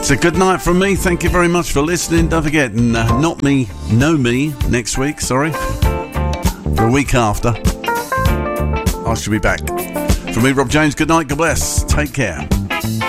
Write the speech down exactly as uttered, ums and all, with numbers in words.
So good night from me. Thank you very much for listening. Don't forget, uh, not me, know me next week. Sorry, the week after. I shall be back. From me, Rob James. Good night. God bless. Take care.